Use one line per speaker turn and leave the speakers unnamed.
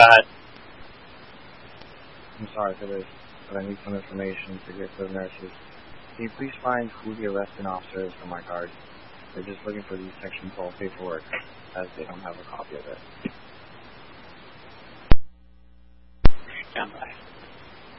ahead.
I'm sorry for this, but I need some information to get to the nurses. Can you please find who the arresting officer is for my card? They're just looking for the Section 12 paperwork, as they don't have a copy of it.
Stand by.